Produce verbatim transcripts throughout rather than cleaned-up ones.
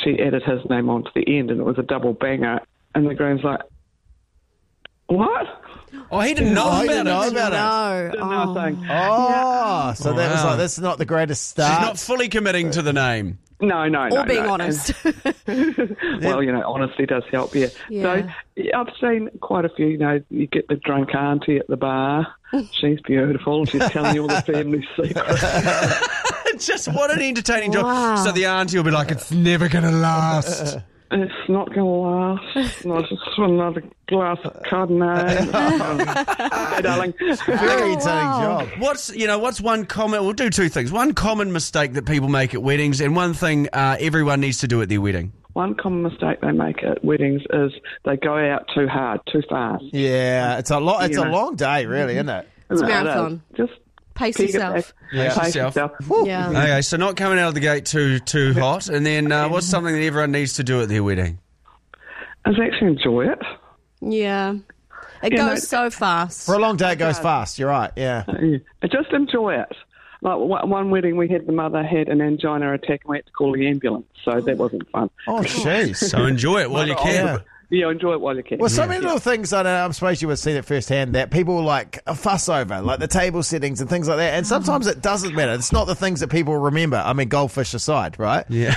she added his name onto the end, and it was a double banger. And the groom's like, what? Oh, he didn't know Oh, he about didn't it. know about it. No. Didn't know I was saying. Oh, so that was Wow. like, this is not the greatest She's start. not fully committing to the name. No, no, no. Or being no. honest. Well, you know, honesty does help, yeah. Yeah. So yeah, I've seen quite a few, you know, you get the drunk auntie at the bar. She's beautiful. She's telling you all the family secrets. Just what an entertaining job. Wow. So the auntie will be like, it's never going to last. It's not going to last. Not just another glass of Chardonnay. Hey, darling. Very entertaining wow. job. What's, you know, what's one common, we'll do two things. One common mistake that people make at weddings, and one thing uh, everyone needs to do at their wedding. One common mistake they make at weddings is they go out too hard, too fast. Yeah, it's a lot. It's You a know. long day, really, isn't it? It's a No, no, marathon. Just Pace kick it yourself. back. Yeah. Pace Yourself. yourself. Yeah. Okay, so not coming out of the gate too too hot, and then uh, what's something that everyone needs to do at their wedding? Is actually enjoy it. Yeah. It Yeah, goes no- so fast. For a long day, it goes fast. You're right. Yeah. Yeah. Just enjoy it. Like one one wedding, we had the mother had an angina attack, and we had to call the ambulance, so that wasn't fun. Oh, jeez. So enjoy it while you can. Yeah. Yeah, enjoy it while you can. Well, so Yeah. many little things, I know, I'm supposed you would see that firsthand, that people like fuss over, like the table settings and things like that. And sometimes it doesn't matter. It's not the things that people remember. I mean, goldfish aside, right? Yeah.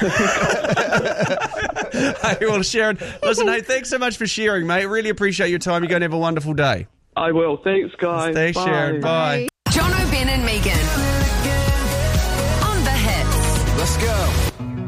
Hey, well, Sharon, listen, hey, thanks so much for sharing, mate. Really appreciate your time. You're going to have a wonderful day. I will. Thanks, guys. Thanks, Bye. Sharon. Bye. John O'Brien